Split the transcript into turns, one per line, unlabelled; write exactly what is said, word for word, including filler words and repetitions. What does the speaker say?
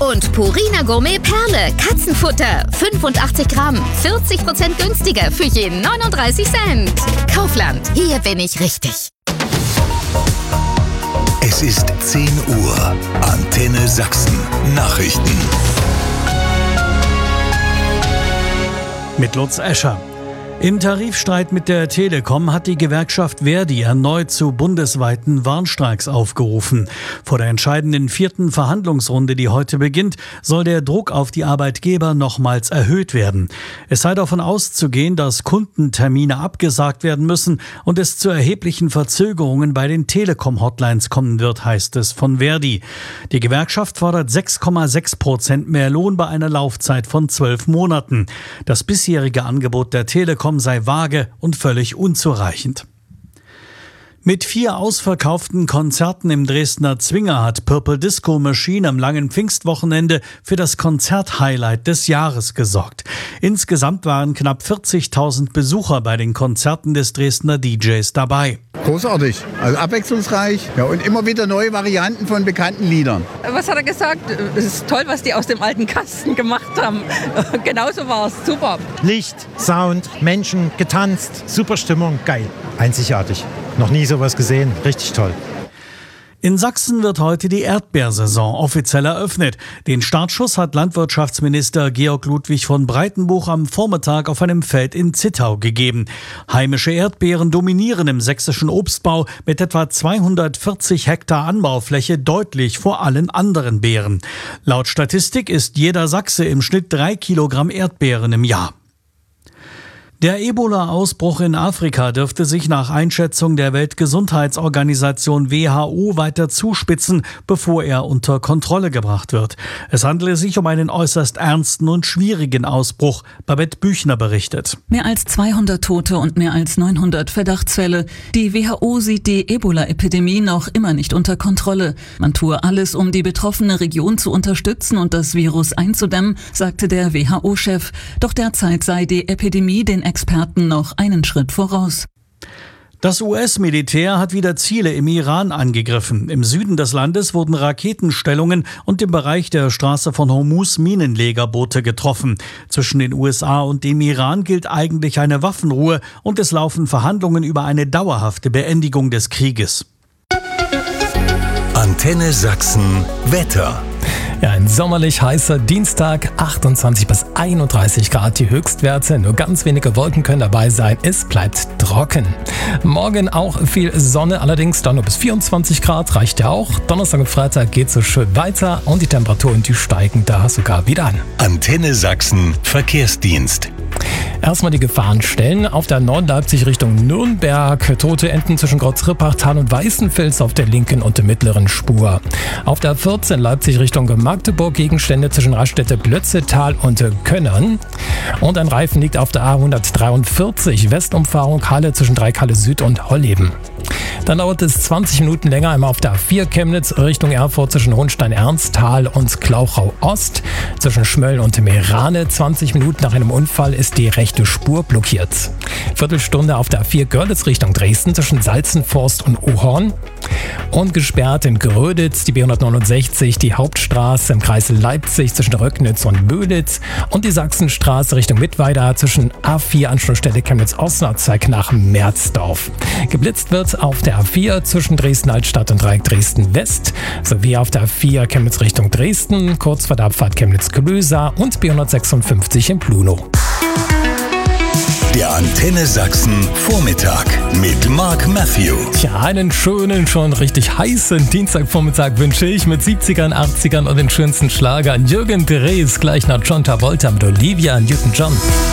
Und Purina Gourmet Perle Katzenfutter. fünfundachtzig Gramm. vierzig Prozent günstiger für jeden neununddreißig Cent. Kaufland. Hier bin ich richtig.
Es ist zehn Uhr. Antenne Sachsen. Nachrichten.
Mit Lutz Escher. Im Tarifstreit mit der Telekom hat die Gewerkschaft Verdi erneut zu bundesweiten Warnstreiks aufgerufen. Vor der entscheidenden vierten Verhandlungsrunde, die heute beginnt, soll der Druck auf die Arbeitgeber nochmals erhöht werden. Es sei davon auszugehen, dass Kundentermine abgesagt werden müssen und es zu erheblichen Verzögerungen bei den Telekom-Hotlines kommen wird, heißt es von Verdi. Die Gewerkschaft fordert sechs Komma sechs Prozent mehr Lohn bei einer Laufzeit von zwölf Monaten. Das bisherige Angebot der Telekom sei vage und völlig unzureichend. Mit vier ausverkauften Konzerten im Dresdner Zwinger hat Purple Disco Machine am langen Pfingstwochenende für das Konzert-Highlight des Jahres gesorgt. Insgesamt waren knapp vierzigtausend Besucher bei den Konzerten des Dresdner D Js dabei.
Großartig, also abwechslungsreich, ja, und immer wieder neue Varianten von bekannten Liedern.
Was hat er gesagt? Es ist toll, was die aus dem alten Kasten gemacht haben. Genauso war es, super.
Licht, Sound, Menschen, getanzt, super Stimmung, geil. Einzigartig. Noch nie sowas gesehen, richtig toll.
In Sachsen wird heute die Erdbeersaison offiziell eröffnet. Den Startschuss hat Landwirtschaftsminister Georg Ludwig von Breitenbuch am Vormittag auf einem Feld in Zittau gegeben. Heimische Erdbeeren dominieren im sächsischen Obstbau mit etwa zweihundertvierzig Hektar Anbaufläche deutlich vor allen anderen Beeren. Laut Statistik isst jeder Sachse im Schnitt drei Kilogramm Erdbeeren im Jahr. Der Ebola-Ausbruch in Afrika dürfte sich nach Einschätzung der Weltgesundheitsorganisation W H O weiter zuspitzen, bevor er unter Kontrolle gebracht wird. Es handele sich um einen äußerst ernsten und schwierigen Ausbruch, Babette Büchner berichtet.
Mehr als zweihundert Tote und mehr als neunhundert Verdachtsfälle. Die W H O sieht die Ebola-Epidemie noch immer nicht unter Kontrolle. Man tue alles, um die betroffene Region zu unterstützen und das Virus einzudämmen, sagte der W H O-Chef. Doch derzeit sei die Epidemie den Experten noch einen Schritt voraus.
Das U S-Militär hat wieder Ziele im Iran angegriffen. Im Süden des Landes wurden Raketenstellungen und im Bereich der Straße von Hormuz Minenlegerboote getroffen. Zwischen den U S A und dem Iran gilt eigentlich eine Waffenruhe und es laufen Verhandlungen über eine dauerhafte Beendigung des Krieges.
Antenne Sachsen Wetter.
Ja, ein sommerlich heißer Dienstag, achtundzwanzig bis einunddreißig Grad die Höchstwerte. Nur ganz wenige Wolken können dabei sein. Es bleibt trocken. Morgen auch viel Sonne, allerdings dann nur bis vierundzwanzig Grad, reicht ja auch. Donnerstag und Freitag geht so schön weiter und die Temperaturen, die steigen da sogar wieder an.
Antenne Sachsen Verkehrsdienst.
Erstmal die Gefahrenstellen. Auf der neun Leipzig Richtung Nürnberg. Tote Enden zwischen Groß-Rippachtal und Weißenfels auf der linken und mittleren Spur. Auf der vierzehn Leipzig Richtung Magdeburg. Gegenstände zwischen Raststätte Blötzetal und Könnern. Und ein Reifen liegt auf der A hundertdreiundvierzig. Westumfahrung Halle zwischen Dreikalle Süd und Holleben. Dann dauert es zwanzig Minuten länger einmal auf der A vier Chemnitz Richtung Erfurt zwischen Hohenstein-Ernsthal und Klauchau-Ost. Zwischen Schmölln und Meerane. zwanzig Minuten nach einem Unfall ist die rechte Spur blockiert. Viertelstunde auf der A vier Görlitz Richtung Dresden zwischen Salzenforst und Ohorn. Und gesperrt in Gröditz die B hundertneunundsechzig, die Hauptstraße im Kreis Leipzig zwischen Röcknitz und Böditz und die Sachsenstraße Richtung Mittweida zwischen A vier Anschlussstelle Chemnitz-Osnabrück nach Merzdorf. Geblitzt wird auf der A vier zwischen Dresden-Altstadt und Dreieck Dresden-West sowie auf der A vier Chemnitz Richtung Dresden, kurz vor der Abfahrt Chemnitz-Klöser und B hundertsechsundfünfzig in Pluno.
Der Antenne Sachsen Vormittag mit Mark Matthew.
Tja, einen schönen, schon richtig heißen Dienstagvormittag wünsche ich mit siebzigern, achtzigern und den schönsten Schlagern. Jürgen Drees gleich nach John Travolta mit Olivia Newton-John.